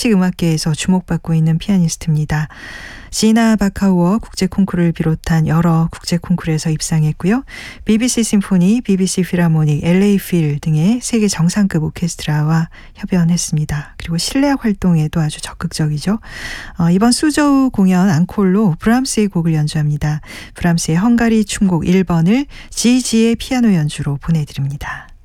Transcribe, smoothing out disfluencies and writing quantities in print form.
클래식 음악계에서 주목받고 있는 피아니스트입니다. 지나 바카우어 국제 콩쿠르를 비롯한 여러 국제 콩쿠르에서 입상했고요. BBC 심포니, BBC 필하모닉, LA 필 등의 세계 정상급 오케스트라와 협연했습니다. 그리고 실내악 활동에도 아주 적극적이죠. 이번 수저우 공연 앙콜로 브람스의 곡을 연주합니다. 브람스의 헝가리 춤곡 1번을 지지의 피아노 연주로 보내드립니다.